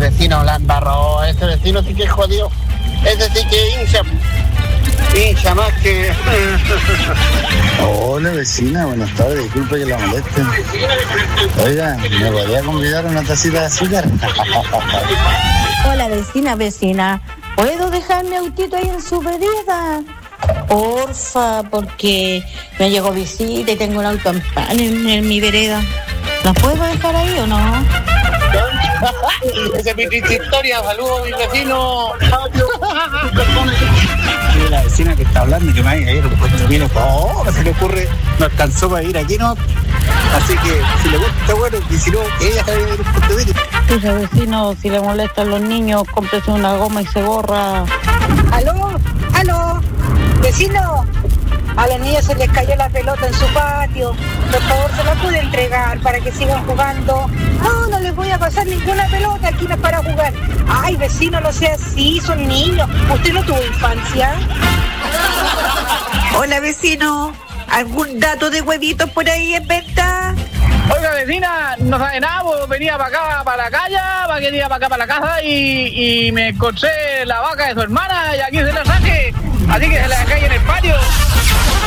vecino la embarró. Este vecino sí que es jodido. Ese sí que hincha más que... Hola vecina, buenas tardes, disculpe que la moleste. Oiga, ¿me podría convidar una tacita de azúcar? Hola vecina, ¿puedo dejar mi autito ahí en su vereda? Porfa, porque me llegó visita y tengo un auto en mi vereda. ¿La puedo dejar ahí o no? Esa es mi triste historia. Saludos a mi vecino. La vecina que está hablando, que me vaya a ir, pues vino, se le ocurre, no alcanzó para ir aquí, ¿no? Así que si le gusta está bueno, y si no, ella sabe ir por tu vida. Escucha vecino, si le molestan los niños, cómprese una goma y se borra. ¿Aló? Vecino, a los niños se les cayó la pelota en su patio. Por favor, se la puede entregar para que sigan jugando. No les voy a pasar ninguna pelota, aquí no es para jugar. Ay, vecino, no sea así, son niños. ¿Usted no tuvo infancia? Hola vecino, ¿algún dato de huevitos por ahí en venta? Oiga, vecina, no sabe nada, pues venía para acá, para la calle, venía para acá, para la casa y me encontré la vaca de su hermana y aquí se la saque. Así que se la dejé ahí en el patio.